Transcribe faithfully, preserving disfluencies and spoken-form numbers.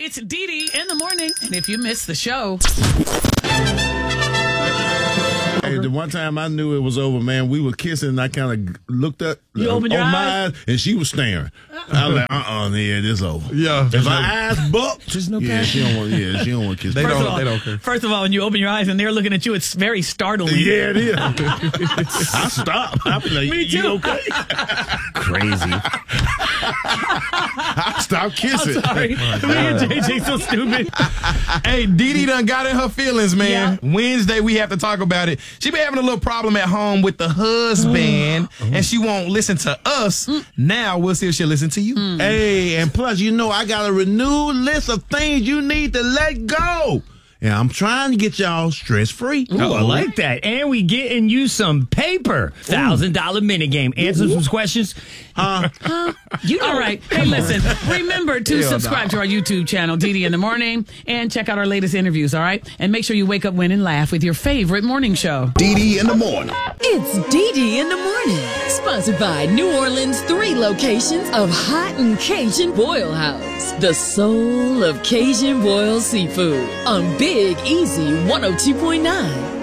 It's Dee Dee in the morning. And if you missed the show... Hey, the one time I knew it was over, man, we were kissing, and I kind of looked up, you uh, opened your eyes? my eyes, and she was staring. I was like, uh-uh, yeah, this over. Yeah. If her eyes bucked, There's no yeah, passion. she don't want, yeah, she don't want to kiss. They First don't, of all, they don't care. First of all, when you open your eyes and they're looking at you, it's very startling. Yeah, it is. I stopped. I be like, Me too. you okay? Crazy. I stopped kissing. I'm sorry. Me and J J so stupid. Hey, Dee Dee done got in her feelings, man. Yeah. Wednesday, we have to talk about it. She been having a little problem at home with the husband, and she won't listen to us. Mm. Now, we'll see if she'll listen to you. Mm. Hey, and plus, you know, I got a renewed list of things you need to let go. And I'm trying to get y'all stress-free. Oh, I like that. And we getting you some paper. one thousand dollars minigame. Answer some questions. Huh? Huh? You know, all right. Hey, listen. Remember to Hell subscribe no. to our YouTube channel, Dee Dee in the Morning, and check out our latest interviews, all right? And make sure you wake up, win, and laugh with your favorite morning show. Dee Dee in the morning. It's Dee Dee in the morning. Sponsored by New Orleans' three locations of Hot and Cajun Boil House. The soul of Cajun boiled seafood on Big Easy one oh two point nine.